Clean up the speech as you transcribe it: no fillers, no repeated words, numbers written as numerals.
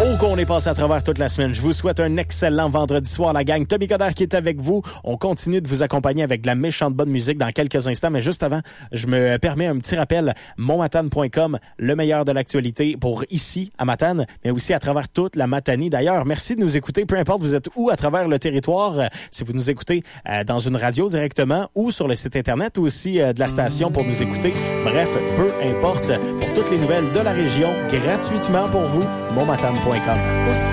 Oh, qu'on est passé à travers toute la semaine. Je vous souhaite un excellent vendredi soir, la gang. Tommy Coderre qui est avec vous. On continue de vous accompagner avec de la méchante bonne musique dans quelques instants. Mais juste avant, je me permets un petit rappel. Montmatane.com, le meilleur de l'actualité pour ici, à Matane, mais aussi à travers toute la Matanie. D'ailleurs, merci de nous écouter. Peu importe vous êtes où à travers le territoire. Si vous nous écoutez dans une radio directement ou sur le site Internet aussi de la station pour nous écouter. Bref, peu importe. Pour toutes les nouvelles de la région, gratuitement pour vous, montmatane.com.